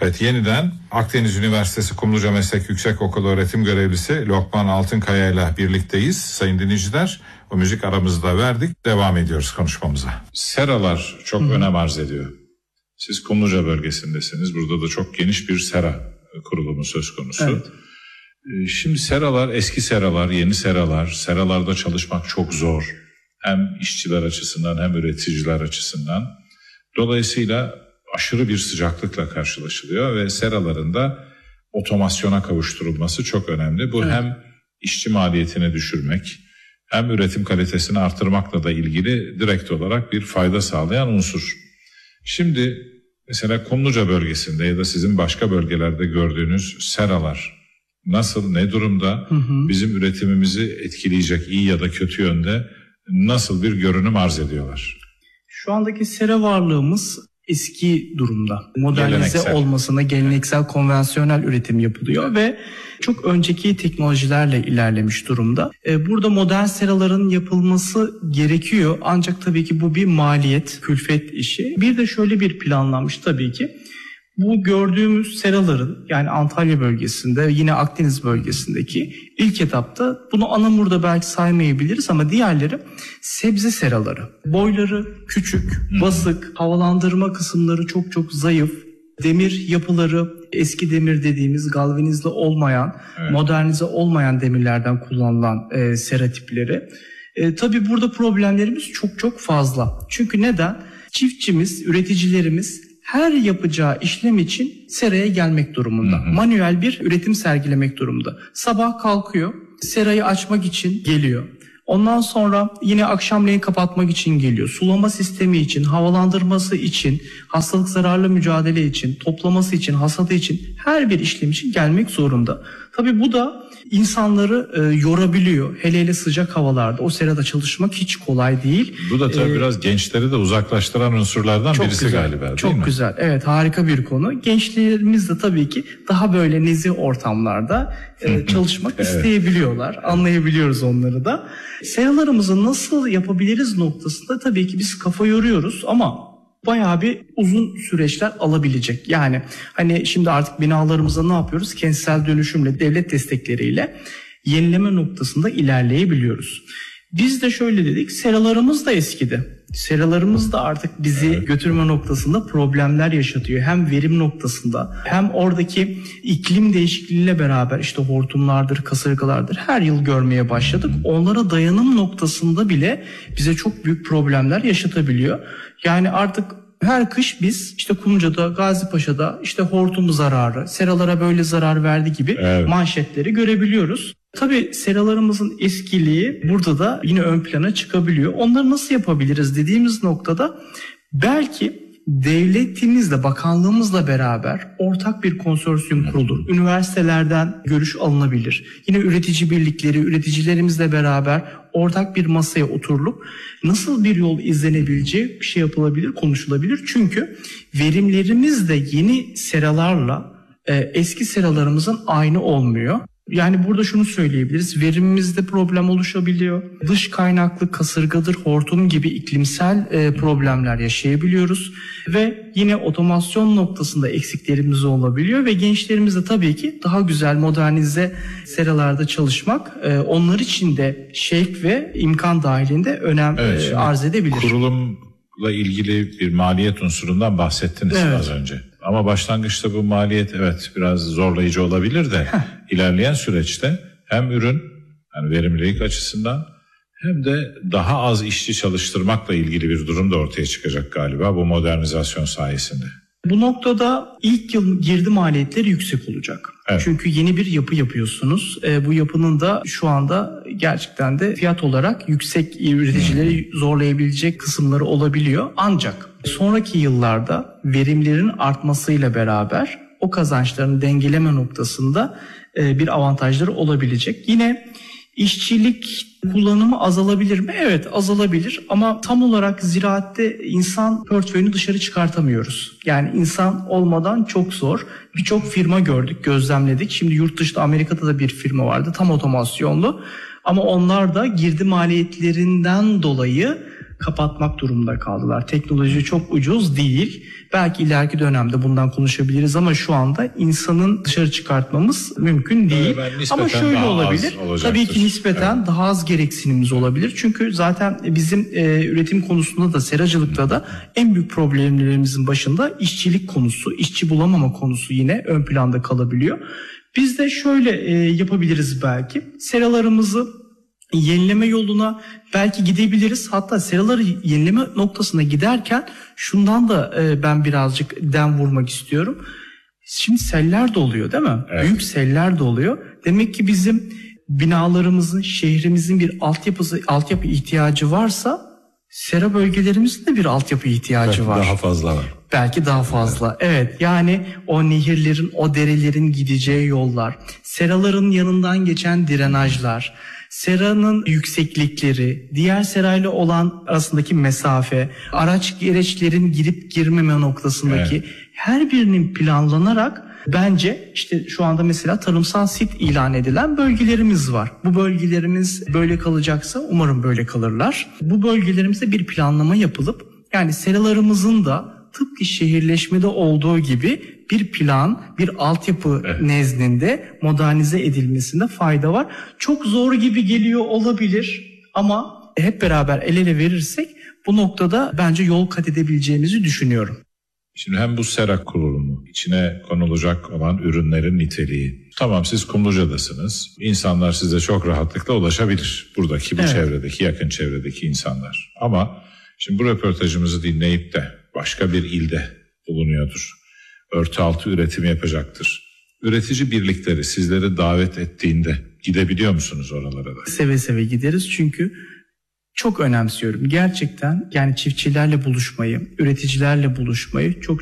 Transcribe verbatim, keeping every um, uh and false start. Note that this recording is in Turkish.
Evet, yeniden Akdeniz Üniversitesi Kumluca Meslek Yüksekokulu öğretim görevlisi Lokman Altınkaya ile birlikteyiz. Sayın dinleyiciler, o müzik aramızı da verdik. Devam ediyoruz konuşmamıza. Seralar çok Hı-hı. önem arz ediyor. Siz Kumluca bölgesindesiniz. Burada da çok geniş bir sera kurulumu söz konusu. Evet. Şimdi seralar, eski seralar, yeni seralar, seralarda çalışmak çok zor. Hem işçiler açısından hem üreticiler açısından. Dolayısıyla aşırı bir sıcaklıkla karşılaşılıyor ve seralarında otomasyona kavuşturulması çok önemli. Bu evet. hem işçi maliyetini düşürmek hem üretim kalitesini artırmakla da ilgili direkt olarak bir fayda sağlayan unsur. Şimdi mesela Kumluca bölgesinde ya da sizin başka bölgelerde gördüğünüz seralar nasıl, ne durumda, hı hı. bizim üretimimizi etkileyecek iyi ya da kötü yönde nasıl bir görünüm arz ediyorlar? Şu andaki sera varlığımız eski durumda. Modernize geleneksel. olmasına geleneksel, konvansiyonel üretim yapılıyor ve çok önceki teknolojilerle ilerlemiş durumda. Burada modern seraların yapılması gerekiyor ancak tabii ki bu bir maliyet, külfet işi. Bir de şöyle bir planlanmış tabii ki. Bu gördüğümüz seraların, yani Antalya bölgesinde, yine Akdeniz bölgesindeki ilk etapta bunu Anamur'da belki saymayabiliriz ama diğerleri sebze seraları. Boyları küçük, basık, havalandırma kısımları çok çok zayıf, demir yapıları eski demir dediğimiz galvanizli olmayan, evet. modernize olmayan demirlerden kullanılan e, sera tipleri. E, tabii burada problemlerimiz çok çok fazla. Çünkü neden? Çiftçimiz, üreticilerimiz her yapacağı işlem için seraya gelmek durumunda. Hı hı. Manuel bir üretim sergilemek durumunda. Sabah kalkıyor, serayı açmak için geliyor. Ondan sonra yine akşamleyin kapatmak için geliyor. Sulama sistemi için, havalandırması için, hastalık zararlı mücadele için, toplaması için, hasadı için her bir işlem için gelmek zorunda. Tabii bu da insanları e, yorabiliyor. Hele hele sıcak havalarda o serada çalışmak hiç kolay değil. Bu da tabii ee, biraz gençleri de uzaklaştıran unsurlardan birisi güzel, galiba değil çok mi? Çok güzel. Evet, harika bir konu. Gençlerimiz de tabii ki daha böyle nezih ortamlarda e, çalışmak evet. isteyebiliyorlar. Anlayabiliyoruz onları da. Seralarımızı nasıl yapabiliriz noktasında tabii ki biz kafa yoruyoruz ama bayağı bir uzun süreçler alabilecek. Yani hani şimdi artık binalarımızda ne yapıyoruz? Kentsel dönüşümle, devlet destekleriyle yenileme noktasında ilerleyebiliyoruz. Biz de şöyle dedik, seralarımız da eskidi. Seralarımız da artık bizi evet. götürme noktasında problemler yaşatıyor. Hem verim noktasında hem oradaki iklim değişikliğiyle beraber işte hortumlardır, kasırgalardır her yıl görmeye başladık. Onlara dayanım noktasında bile bize çok büyük problemler yaşatabiliyor. Yani artık her kış biz işte Kumluca'da, Gazipaşa'da işte hortum zararı, seralara böyle zarar verdi gibi evet. manşetleri görebiliyoruz. Tabii seralarımızın eskiliği burada da yine ön plana çıkabiliyor. Onları nasıl yapabiliriz dediğimiz noktada belki devletimizle, bakanlığımızla beraber ortak bir konsorsiyum kurulur. Üniversitelerden görüş alınabilir. Yine üretici birlikleri, üreticilerimizle beraber ortak bir masaya oturulup nasıl bir yol izlenebileceği bir şey yapılabilir, konuşulabilir. Çünkü verimlerimiz de yeni seralarla e, eski seralarımızın aynı olmuyor. Yani burada şunu söyleyebiliriz, verimimizde problem oluşabiliyor. Dış kaynaklı kasırgadır, hortum gibi iklimsel e, problemler yaşayabiliyoruz. Ve yine otomasyon noktasında eksiklerimiz olabiliyor ve gençlerimiz de tabii ki daha güzel modernize seralarda çalışmak e, onlar için de şevk ve imkan dahilinde önem evet, e, arz edebilir. Kurulumla ilgili bir maliyet unsurundan bahsettiniz evet. az önce. Ama başlangıçta bu maliyet evet biraz zorlayıcı olabilir de ilerleyen süreçte hem ürün yani verimlilik açısından hem de daha az işçi çalıştırmakla ilgili bir durum da ortaya çıkacak galiba bu modernizasyon sayesinde. Bu noktada ilk yıl girdi maliyetleri yüksek olacak. Evet. Çünkü yeni bir yapı yapıyorsunuz. E, bu yapının da şu anda gerçekten de fiyat olarak yüksek üreticileri hmm. zorlayabilecek kısımları olabiliyor. Ancak sonraki yıllarda verimlerin artmasıyla beraber o kazançlarını dengeleme noktasında e, bir avantajları olabilecek. Yine işçilik kullanımı azalabilir mi? Evet, azalabilir ama tam olarak ziraatte insan portföyünü dışarı çıkartamıyoruz. Yani insan olmadan çok zor. Birçok firma gördük, gözlemledik. Şimdi yurt dışında Amerika'da da bir firma vardı tam otomasyonlu. Ama onlar da girdi maliyetlerinden dolayı kapatmak durumunda kaldılar. Teknoloji çok ucuz değil. Belki ileriki dönemde bundan konuşabiliriz ama şu anda insanın dışarı çıkartmamız mümkün değil. Evet, ama şöyle olabilir. Tabii ki nispeten evet. daha az gereksinimimiz olabilir. Çünkü zaten bizim e, üretim konusunda da seracılıkta da en büyük problemlerimizin başında işçilik konusu, işçi bulamama konusu yine ön planda kalabiliyor. Biz de şöyle e, yapabiliriz belki. Seralarımızı yenileme yoluna belki gidebiliriz. Hatta seraları yenileme noktasına giderken şundan da e, ben birazcık dem vurmak istiyorum. Şimdi seller de oluyor değil mi? Evet. Büyük seller de oluyor. Demek ki bizim binalarımızın, şehrimizin bir altyapısı, altyapı ihtiyacı varsa sera bölgelerimizin de bir altyapı ihtiyacı evet, var. Daha fazla var. Belki daha fazla. Evet. evet yani o nehirlerin, o derelerin gideceği yollar, seraların yanından geçen drenajlar, seranın yükseklikleri, diğer serayla olan arasındaki mesafe, araç gereçlerin girip girmeme noktasındaki evet. her birinin planlanarak bence işte şu anda mesela tarımsal sit ilan edilen bölgelerimiz var. Bu bölgelerimiz böyle kalacaksa umarım böyle kalırlar. Bu bölgelerimizde bir planlama yapılıp yani seralarımızın da tıpkı şehirleşmede olduğu gibi bir plan, bir altyapı evet. nezdinde modernize edilmesinde fayda var. Çok zor gibi geliyor olabilir ama hep beraber el ele verirsek bu noktada bence yol kat edebileceğimizi düşünüyorum. Şimdi hem bu sera kurulumu, içine konulacak olan ürünlerin niteliği. Tamam siz Kumluca'dasınız. İnsanlar size çok rahatlıkla ulaşabilir. Buradaki bu evet. çevredeki, yakın çevredeki insanlar. Ama şimdi bu röportajımızı dinleyip de başka bir ilde bulunuyordur. Örtü altı üretim yapacaktır. Üretici birlikleri sizleri davet ettiğinde gidebiliyor musunuz oralara da? Seve seve gideriz çünkü çok önemsiyorum. Gerçekten yani çiftçilerle buluşmayı, üreticilerle buluşmayı çok